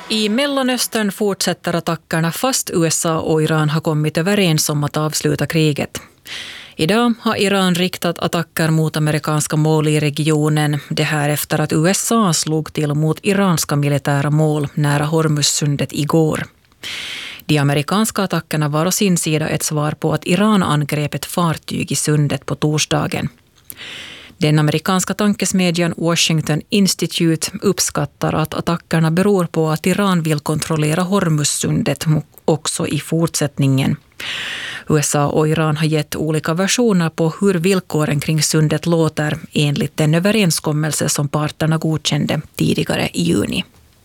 I Mellanöstern fortsätter attackerna fast USA och Iran har kommit överens om att avsluta kriget. Idag har Iran riktat attacker mot amerikanska mål i regionen. Det här efter att USA slog till mot iranska militära mål nära Hormuzsundet igår. De amerikanska attackerna var å sin sida ett svar på att Iran angrep ett fartyg i sundet på torsdagen. Den amerikanska tankesmedjan Washington Institute uppskattar att attackerna beror på att Iran vill kontrollera Hormuzsundet också i fortsättningen. USA och Iran har gett olika versioner på hur villkoren kring sundet låter enligt den överenskommelse som parterna godkände tidigare i juni.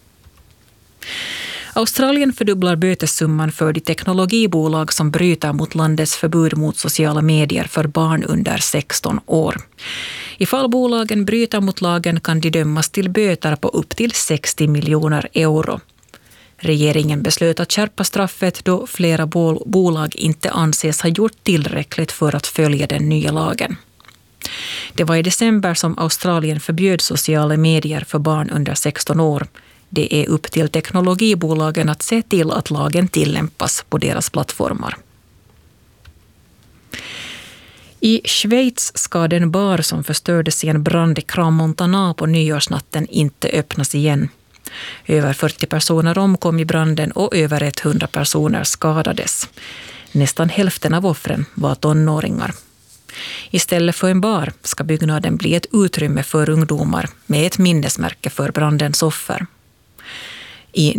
Australien fördubblar bötessumman för de teknologibolag som bryter mot landets förbud mot sociala medier för barn under 16 år. Ifall bolagen bryter mot lagen kan de dömas till böter på upp till 60 miljoner euro. Regeringen beslöt att skärpa straffet då flera bolag inte anses ha gjort tillräckligt för att följa den nya lagen. Det var i december som Australien förbjöd sociala medier för barn under 16 år. Det är upp till teknologibolagen att se till att lagen tillämpas på deras plattformar. I Schweiz ska den bar som förstördes i en brand i Crans-Montana på nyårsnatten inte öppnas igen. Över 40 personer omkom i branden och över 100 personer skadades. Nästan hälften av offren var tonåringar. Istället för en bar ska byggnaden bli ett utrymme för ungdomar med ett minnesmärke för brandens offer.